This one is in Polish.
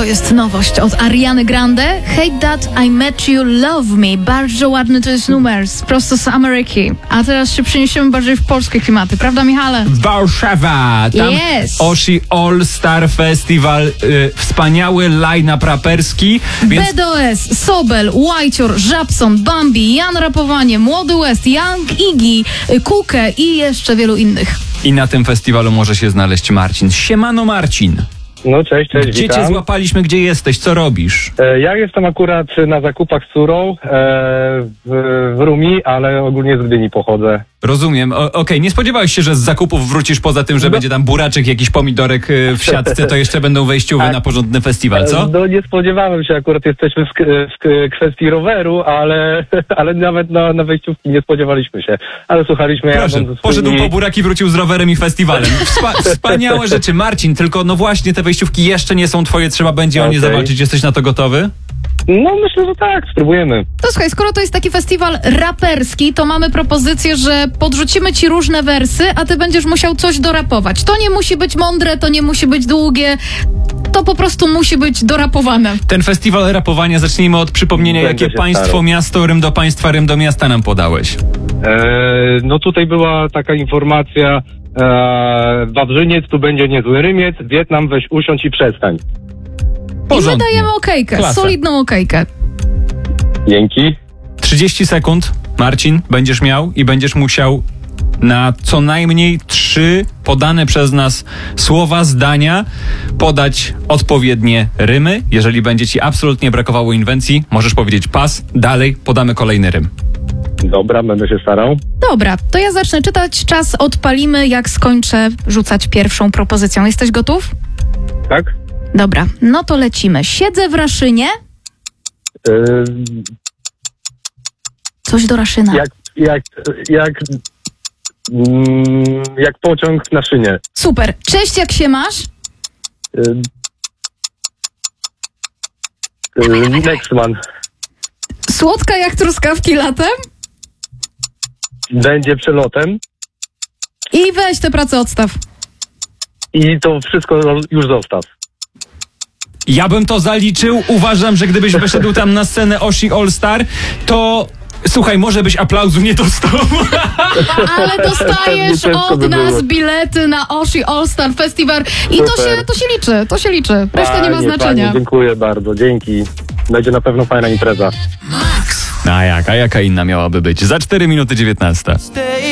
To jest nowość od Ariany Grande. Hate That I Met You, Love Me. Bardzo ładny to jest numer, prosto z Ameryki. A teraz się przeniesiemy bardziej w polskie klimaty, prawda, Michale? Warszawa! Tam Yes. Oshi All Star Festival, wspaniały line-up raperski, więc BDOS, Sobel, Łajcior, Żabson, Bambi, Jan Rapowanie, Młody West, Young Iggy, Kukę i jeszcze wielu innych. i na tym festiwalu może się znaleźć Marcin. Siemano Marcin! No cześć, Gdzie witam. cię złapaliśmy, gdzie jesteś, co robisz? Ja jestem akurat na zakupach z córą w Rumi, ale ogólnie z Gdyni pochodzę. Rozumiem. Okej, nie spodziewałeś się, że z zakupów wrócisz poza tym, że będzie tam buraczek, jakiś pomidorek w siatce, to jeszcze będą wejściowe na porządny festiwal, co? No nie spodziewałem się, akurat jesteśmy w kwestii roweru, ale nawet na wejściówki nie spodziewaliśmy się. Ale słuchaliśmy... Proszę, jadąc poszedł po buraki, wrócił z rowerem i festiwalem. Wspaniałe rzeczy. Marcin, tylko no właśnie te wejściówki jeszcze nie są twoje, trzeba będzie o nie Okej. zawalczyć. Jesteś na to gotowy? No myślę, że tak, spróbujemy. To słuchaj, skoro to jest taki festiwal raperski, to mamy propozycję, że podrzucimy ci różne wersy, a ty będziesz musiał coś dorapować. To nie musi być mądre, to nie musi być długie, to po prostu musi być dorapowane. Ten festiwal rapowania, zacznijmy od przypomnienia, Będę jakie się państwo, starał. miasto, rym do państwa, rym do miasta nam podałeś. No tutaj była taka informacja, Wawrzyniec, tu będzie niezły Rymiec, Wietnam, weź usiądź i przestań. I my Porządnie. dajemy okejkę, Klasa. solidną okejkę. Dzięki. 30 sekund, Marcin, będziesz miał i będziesz musiał na co najmniej 3 podane przez nas słowa, zdania podać odpowiednie rymy. Jeżeli będzie ci absolutnie brakowało inwencji, możesz powiedzieć pas, dalej podamy kolejny rym. Dobra, będę się starał. Dobra, to ja zacznę czytać, czas odpalimy, jak skończę rzucać pierwszą propozycją. Jesteś gotów? Tak? Dobra, no to lecimy. Siedzę w Raszynie. Coś do Raszyna. Jak pociąg na szynie. Super. Cześć, jak się masz? Nexman. Słodka jak truskawki latem? Będzie przelotem I weź tę pracę odstaw. i to wszystko już zostaw. Ja bym to zaliczył. Uważam, że gdybyś wyszedł tam na scenę Oshi All Star, to słuchaj, może byś aplauzu nie dostał. Ale dostajesz Ciężko od by nas było. bilety na Oshi All Star Festival i Super. to się liczy. Reszta nie ma Fajnie, znaczenia. Fajnie, dziękuję bardzo, dzięki. Będzie na pewno fajna impreza. A jaka inna miałaby być? Za 4 minuty 19.